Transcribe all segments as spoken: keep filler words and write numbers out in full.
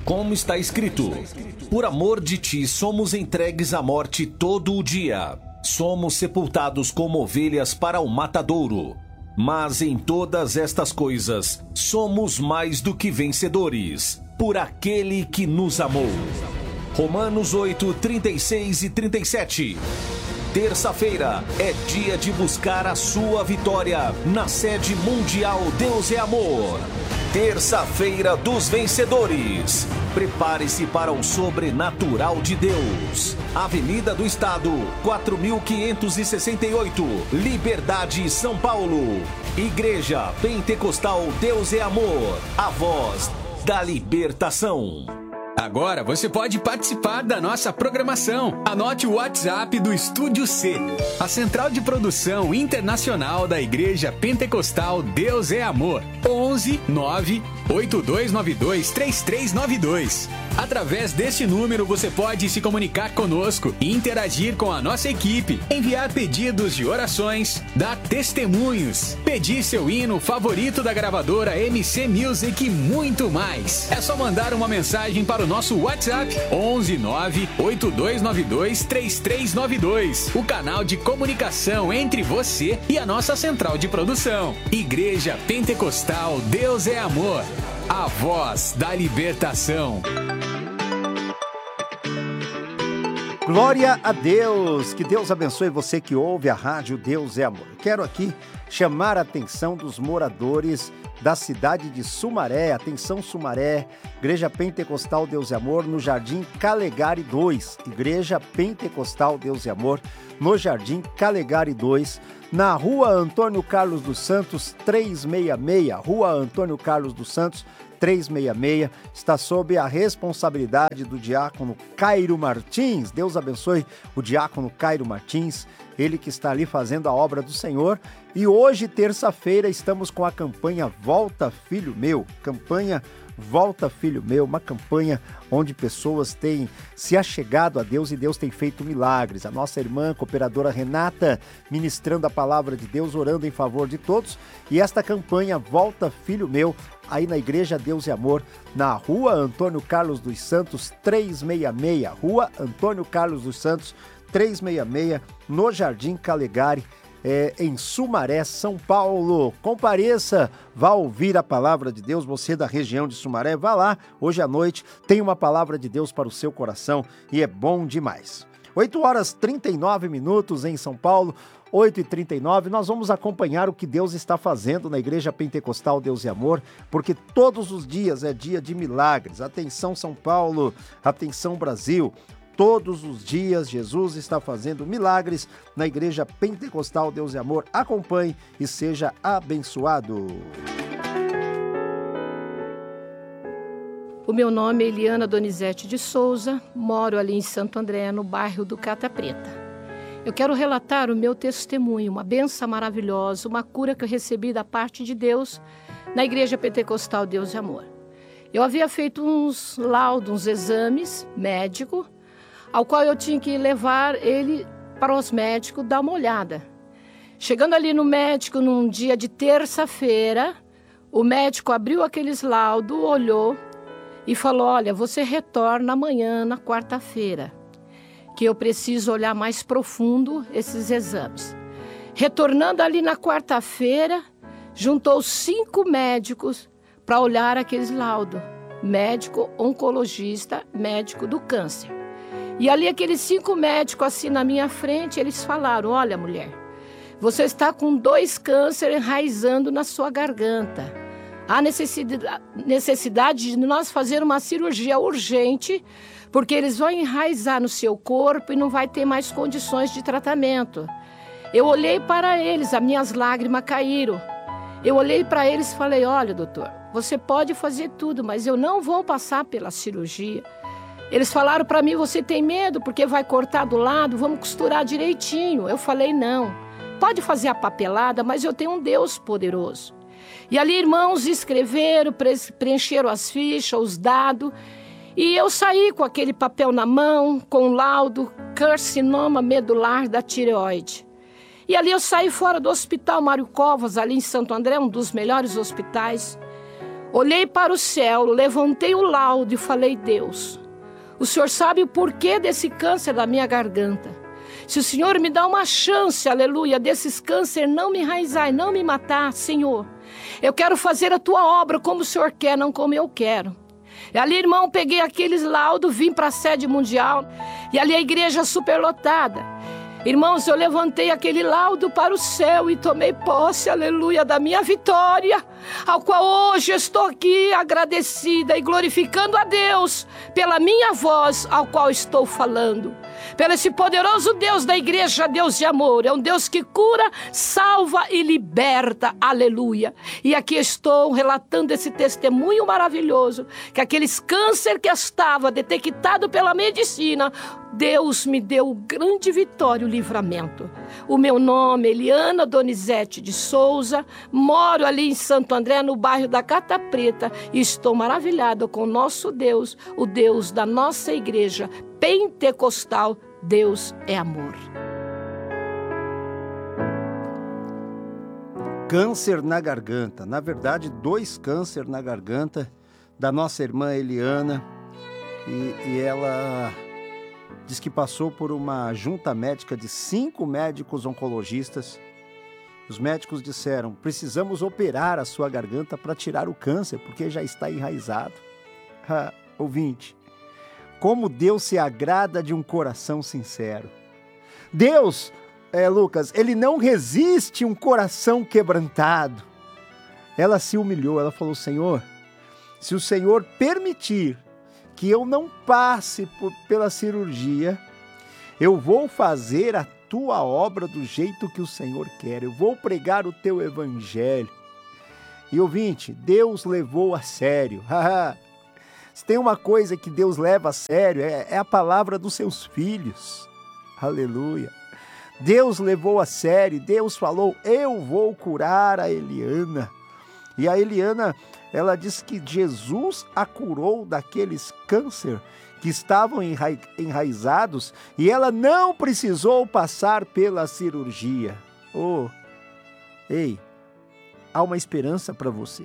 Como está escrito: por amor de ti somos entregues à morte todo o dia. Somos sepultados como ovelhas para o matadouro. Mas em todas estas coisas somos mais do que vencedores, por aquele que nos amou. Romanos oito, trinta e seis e trinta e sete. Terça-feira é dia de buscar a sua vitória na sede mundial Deus é Amor. Terça-feira dos Vencedores. Prepare-se para o sobrenatural de Deus. Avenida do Estado, quatro mil quinhentos e sessenta e oito, Liberdade, São Paulo. Igreja Pentecostal Deus é Amor, a voz da libertação. Agora você pode participar da nossa programação. Anote o WhatsApp do Estúdio C, a central de produção internacional da Igreja Pentecostal Deus é Amor. onze nove oito dois nove dois três três nove dois. Através deste número você pode se comunicar conosco e interagir com a nossa equipe, enviar pedidos de orações, dar testemunhos, pedir seu hino favorito da gravadora M C Music e muito mais. É só mandar uma mensagem para o nosso WhatsApp onze nove oito dois nove dois três três nove dois, o canal de comunicação entre você e a nossa central de produção. Igreja Pentecostal Deus é Amor, a voz da libertação. Glória a Deus, que Deus abençoe você que ouve a rádio Deus é Amor. Eu quero aqui chamar a atenção dos moradores da cidade de Sumaré. Atenção, Sumaré, Igreja Pentecostal Deus é Amor, no Jardim Calegari dois. Igreja Pentecostal Deus é Amor, no Jardim Calegari dois, na Rua Antônio Carlos dos Santos, trezentos e sessenta e seis. Rua Antônio Carlos dos Santos, trezentos e sessenta e seis, está sob a responsabilidade do diácono Cairo Martins. Deus abençoe o diácono Cairo Martins, ele que está ali fazendo a obra do Senhor. E hoje, terça-feira, estamos com a campanha Volta Filho Meu, campanha Volta Filho Meu, uma campanha onde pessoas têm se achegado a Deus e Deus tem feito milagres. A nossa irmã cooperadora Renata ministrando a palavra de Deus, orando em favor de todos. E esta campanha Volta Filho Meu, aí na Igreja Deus e Amor, na Rua Antônio Carlos dos Santos, trezentos e sessenta e seis. Rua Antônio Carlos dos Santos, trezentos e sessenta e seis, no Jardim Calegari, É, em Sumaré, São Paulo. Compareça, vá ouvir a palavra de Deus. Você da região de Sumaré, vá lá. Hoje à noite tem uma palavra de Deus para o seu coração e é bom demais. oito horas e trinta e nove minutos em São Paulo, oito e trinta e nove. Nós vamos acompanhar o que Deus está fazendo na Igreja Pentecostal Deus e Amor, porque todos os dias é dia de milagres. Atenção, São Paulo, atenção, Brasil. Todos os dias Jesus está fazendo milagres na Igreja Pentecostal Deus e Amor. Acompanhe e seja abençoado. O meu nome é Eliana Donizete de Souza, moro ali em Santo André, no bairro do Cata Preta. Eu quero relatar o meu testemunho, uma benção maravilhosa, uma cura que eu recebi da parte de Deus na Igreja Pentecostal Deus e Amor. Eu havia feito uns laudos, uns exames médicos, ao qual eu tinha que levar ele para os médicos dar uma olhada. Chegando ali no médico, num dia de terça-feira, o médico abriu aqueles laudos, olhou e falou: olha, você retorna amanhã, na quarta-feira, que eu preciso olhar mais profundo esses exames. Retornando ali na quarta-feira, juntou cinco médicos para olhar aqueles laudos. Médico oncologista, médico do câncer. E ali aqueles cinco médicos assim na minha frente, eles falaram: olha, mulher, você está com dois cânceres enraizando na sua garganta. Há necessidade, necessidade de nós fazer uma cirurgia urgente, porque eles vão enraizar no seu corpo e não vai ter mais condições de tratamento. Eu olhei para eles, as minhas lágrimas caíram. Eu olhei para eles e falei: olha, doutor, você pode fazer tudo, mas eu não vou passar pela cirurgia. Eles falaram para mim: você tem medo porque vai cortar do lado, vamos costurar direitinho. Eu falei: não, pode fazer a papelada, mas eu tenho um Deus poderoso. E ali irmãos escreveram, preencheram as fichas, os dados, e eu saí com aquele papel na mão, com o laudo carcinoma medular da tireoide. E ali eu saí fora do Hospital Mário Covas, ali em Santo André, um dos melhores hospitais. Olhei para o céu, levantei o laudo e falei: Deus, o Senhor sabe o porquê desse câncer da minha garganta. Se o Senhor me dá uma chance, aleluia, desses câncer não me enraizar e não me matar, Senhor, eu quero fazer a tua obra como o Senhor quer, não como eu quero. E ali, irmão, peguei aqueles laudos, vim para a sede mundial, e ali a igreja superlotada. Irmãos, eu levantei aquele laudo para o céu e tomei posse, aleluia, da minha vitória, ao qual hoje estou aqui agradecida e glorificando a Deus pela minha voz, ao qual estou falando. Pelo esse poderoso Deus da igreja, Deus de amor, é um Deus que cura, salva e liberta, aleluia. E aqui estou relatando esse testemunho maravilhoso, que aqueles câncer que estava detectado pela medicina, Deus me deu grande vitória e o livramento. O meu nome é Eliana Donizete de Souza, moro ali em Santo André, no bairro da Cata Preta, e estou maravilhada com o nosso Deus, o Deus da nossa igreja pentecostal. Deus é amor. Câncer na garganta, na verdade, dois câncer na garganta da nossa irmã Eliana, e, e ela diz que passou por uma junta médica de cinco médicos oncologistas. Os médicos disseram: precisamos operar a sua garganta para tirar o câncer, porque já está enraizado. Ah, ouvinte, como Deus se agrada de um coração sincero. Deus, é, Lucas, ele não resiste um coração quebrantado. Ela se humilhou, ela falou: Senhor, se o Senhor permitir que eu não passe por, pela cirurgia, eu vou fazer a tua obra do jeito que o Senhor quer, eu vou pregar o teu evangelho. E ouvinte, Deus levou a sério. Se tem uma coisa que Deus leva a sério, é, é a palavra dos seus filhos. Aleluia. Deus levou a sério, Deus falou: eu vou curar a Eliana. E a Eliana, ela diz que Jesus a curou daqueles câncer que estavam enra... enraizados, e ela não precisou passar pela cirurgia. Oh, ei, há uma esperança para você.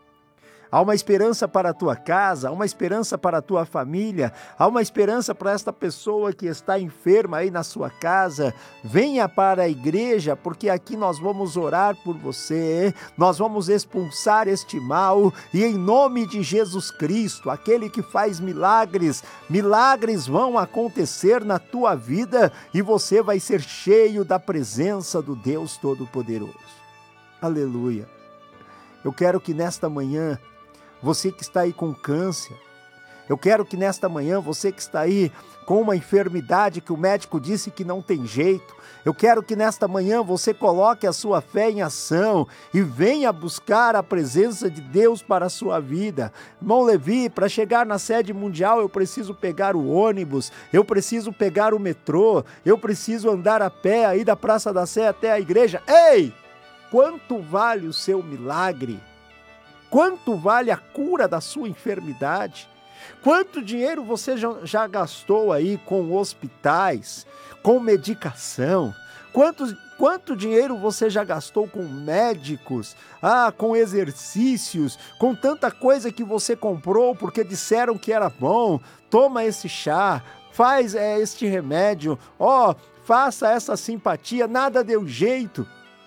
Há uma esperança para a tua casa, há uma esperança para a tua família, há uma esperança para esta pessoa que está enferma aí na sua casa. Venha para a igreja, porque aqui nós vamos orar por você, nós vamos expulsar este mal, e em nome de Jesus Cristo, aquele que faz milagres, milagres vão acontecer na tua vida, e você vai ser cheio da presença do Deus Todo-Poderoso. Aleluia. Eu quero que nesta manhã, você que está aí com câncer, eu quero que nesta manhã, você que está aí com uma enfermidade que o médico disse que não tem jeito, eu quero que nesta manhã você coloque a sua fé em ação e venha buscar a presença de Deus para a sua vida. Irmão Levi, para chegar na sede mundial eu preciso pegar o ônibus, eu preciso pegar o metrô, eu preciso andar a pé aí da Praça da Sé até a igreja. Ei! Quanto vale o seu milagre? Quanto vale a cura da sua enfermidade? Quanto dinheiro você já, já gastou aí com hospitais, com medicação? Quanto, quanto dinheiro você já gastou com médicos, ah, com exercícios, com tanta coisa que você comprou porque disseram que era bom? Toma esse chá, faz é, este remédio, ó, faça essa simpatia, nada deu jeito.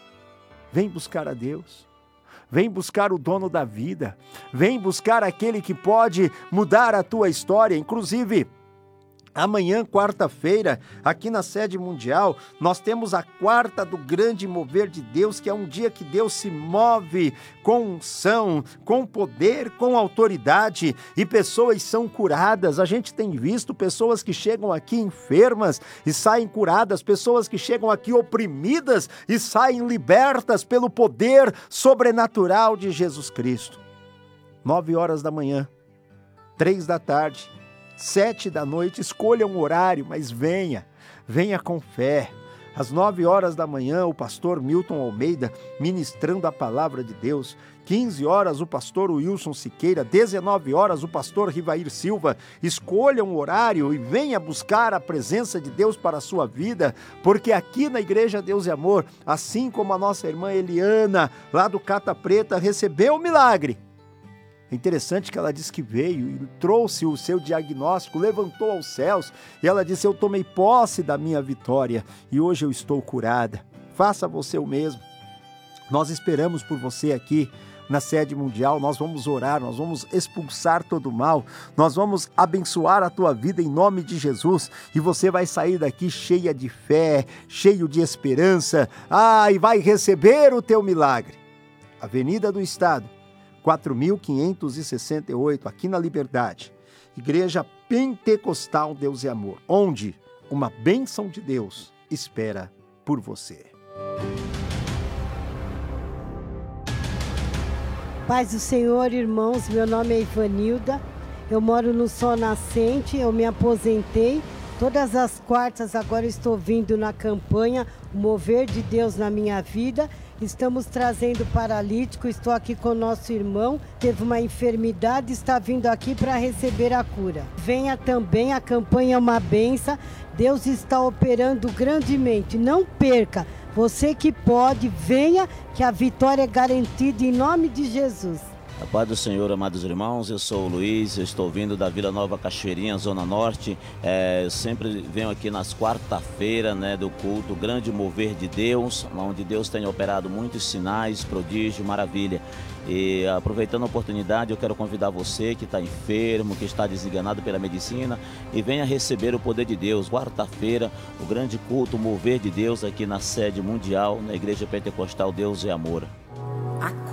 Vem buscar a Deus. Vem buscar o dono da vida, vem buscar aquele que pode mudar a tua história. Inclusive, amanhã, quarta-feira, aqui na sede mundial, nós temos a quarta do grande mover de Deus, que é um dia que Deus se move com unção, com poder, com autoridade, e pessoas são curadas. A gente tem visto pessoas que chegam aqui enfermas e saem curadas, pessoas que chegam aqui oprimidas e saem libertas pelo poder sobrenatural de Jesus Cristo. Nove horas da manhã, três da tarde, sete da noite, escolha um horário, mas venha, venha com fé. Às nove horas da manhã, o pastor Milton Almeida ministrando a palavra de Deus. quinze horas, o pastor Wilson Siqueira. dezenove horas, o pastor Rivair Silva. Escolha um horário e venha buscar a presença de Deus para a sua vida, porque aqui na Igreja Deus e Amor, assim como a nossa irmã Eliana, lá do Cata Preta, recebeu o milagre, É interessante que ela disse que veio e trouxe o seu diagnóstico, levantou aos céus e ela disse: eu tomei posse da minha vitória e hoje eu estou curada. Faça você o mesmo. Nós esperamos por você aqui na sede mundial, nós vamos orar, nós vamos expulsar todo o mal, nós vamos abençoar a tua vida em nome de Jesus e você vai sair daqui cheia de fé, cheio de esperança, ah, e vai receber o teu milagre. Avenida do Estado, quatro mil quinhentos e sessenta e oito, aqui na Liberdade, Igreja Pentecostal Deus é Amor, onde uma bênção de Deus espera por você. Paz do Senhor, irmãos, meu nome é Ivanilda, eu moro no Sol Nascente, eu me aposentei, todas as quartas agora estou vindo na campanha, o mover de Deus na minha vida, estamos trazendo paralítico, estou aqui com o nosso irmão, teve uma enfermidade, está vindo aqui para receber a cura. Venha também, a campanha é uma benção, Deus está operando grandemente, não perca. Você que pode, venha, que a vitória é garantida em nome de Jesus. A paz do Senhor, amados irmãos, eu sou o Luiz, eu estou vindo da Vila Nova Cachoeirinha, Zona Norte. É, eu sempre venho aqui nas quarta-feiras, né, do culto Grande Mover de Deus, onde Deus tem operado muitos sinais, prodígio, maravilha. E aproveitando a oportunidade, eu quero convidar você que está enfermo, que está desenganado pela medicina, e venha receber o poder de Deus. Quarta-feira, o grande culto Mover de Deus aqui na sede mundial, na Igreja Pentecostal Deus é Amor.